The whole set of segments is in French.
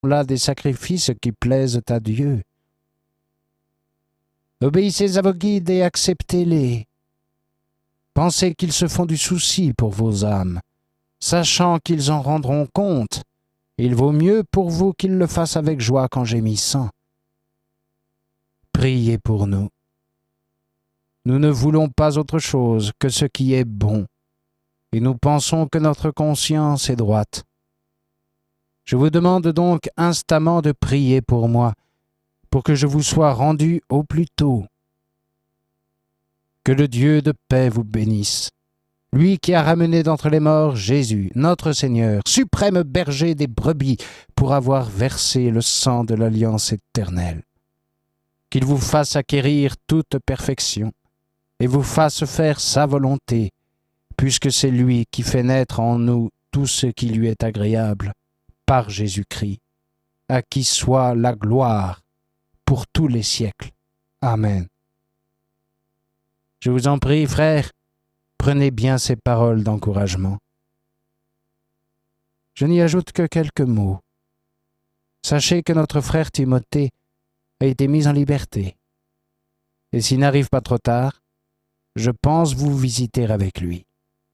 là des sacrifices qui plaisent à Dieu. Obéissez à vos guides et acceptez-les. Pensez qu'ils se font du souci pour vos âmes, sachant qu'ils en rendront compte. Il vaut mieux pour vous qu'ils le fassent avec joie qu'en gémissant. Priez pour nous. Nous ne voulons pas autre chose que ce qui est bon, et nous pensons que notre conscience est droite. Je vous demande donc instamment de prier pour moi, pour que je vous sois rendu au plus tôt. Que le Dieu de paix vous bénisse, lui qui a ramené d'entre les morts Jésus, notre Seigneur, suprême berger des brebis, pour avoir versé le sang de l'alliance éternelle. Qu'il vous fasse acquérir toute perfection et vous fasse faire sa volonté, puisque c'est lui qui fait naître en nous tout ce qui lui est agréable, par Jésus-Christ, à qui soit la gloire pour tous les siècles. Amen. Je vous en prie, frères, prenez bien ces paroles d'encouragement. Je n'y ajoute que quelques mots. Sachez que notre frère Timothée a été mis en liberté. Et s'il n'arrive pas trop tard, je pense vous visiter avec lui.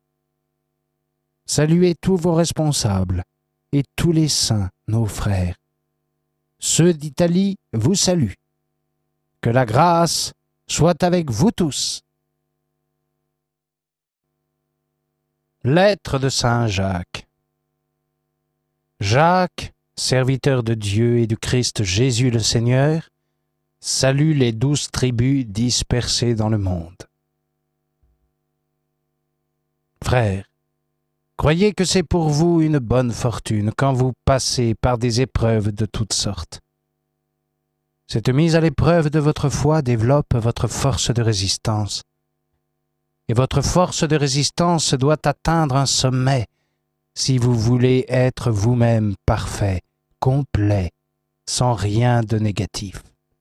Saluez tous vos responsables et tous les saints, nos frères. Ceux d'Italie vous saluent. Que la grâce soit avec vous tous. Lettre de Saint Jacques. Jacques, serviteur de Dieu et du Christ Jésus le Seigneur, salue les 12 tribus dispersées dans le monde. Frères, croyez que c'est pour vous une bonne fortune quand vous passez par des épreuves de toutes sortes. Cette mise à l'épreuve de votre foi développe votre force de résistance. Et votre force de résistance doit atteindre un sommet si vous voulez être vous-même parfait, complet, sans rien de négatif.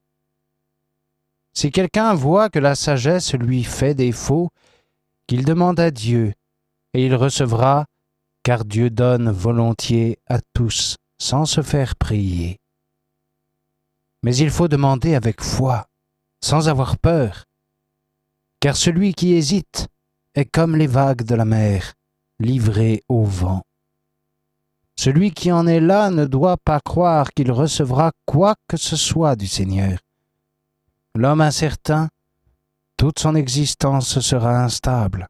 Si quelqu'un voit que la sagesse lui fait défaut, qu'il demande à Dieu, et il recevra, car Dieu donne volontiers à tous, sans se faire prier. Mais il faut demander avec foi, sans avoir peur, car celui qui hésite est comme les vagues de la mer, livré au vent. Celui qui en est là ne doit pas croire qu'il recevra quoi que ce soit du Seigneur. L'homme incertain, toute son existence sera instable.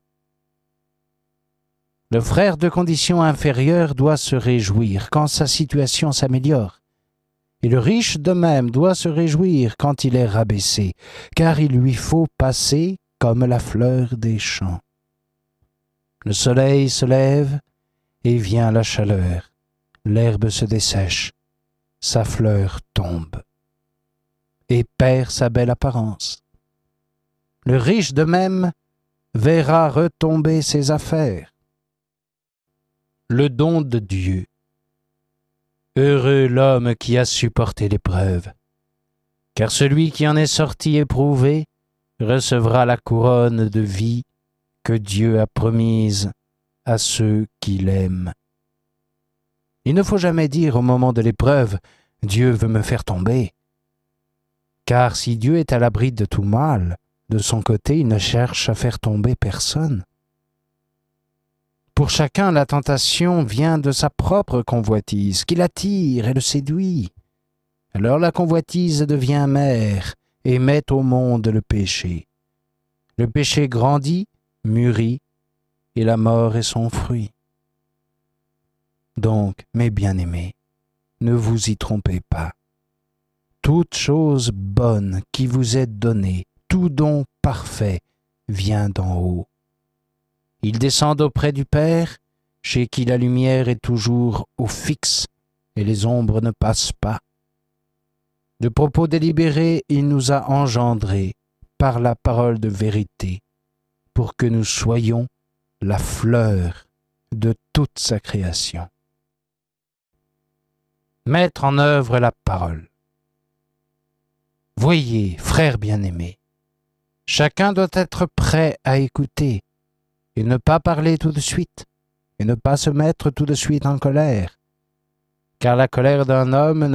Le frère de condition inférieure doit se réjouir quand sa situation s'améliore. Et le riche de même doit se réjouir quand il est rabaissé, car il lui faut passer comme la fleur des champs. Le soleil se lève et vient la chaleur. L'herbe se dessèche, sa fleur tombe et perd sa belle apparence. Le riche de même verra retomber ses affaires. Le don de Dieu. Heureux l'homme qui a supporté l'épreuve, car celui qui en est sorti éprouvé recevra la couronne de vie que Dieu a promise à ceux qui l'aiment. Il ne faut jamais dire au moment de l'épreuve « Dieu veut me faire tomber », car si Dieu est à l'abri de tout mal, de son côté, il ne cherche à faire tomber personne. Pour chacun, la tentation vient de sa propre convoitise, qui l'attire et le séduit. Alors la convoitise devient mère et met au monde le péché. Le péché grandit, mûrit, et la mort est son fruit. Donc, mes bien-aimés, ne vous y trompez pas. Toute chose bonne qui vous est donnée, tout don parfait, vient d'en haut. Ils descendent auprès du Père, chez qui la lumière est toujours au fixe et les ombres ne passent pas. De propos délibérés, il nous a engendrés par la parole de vérité, pour que nous soyons la fleur de toute sa création. Mettre en œuvre la parole. Voyez, frères bien-aimés, chacun doit être prêt à écouter, et ne pas parler tout de suite, et ne pas se mettre tout de suite en colère. car la colère d'un homme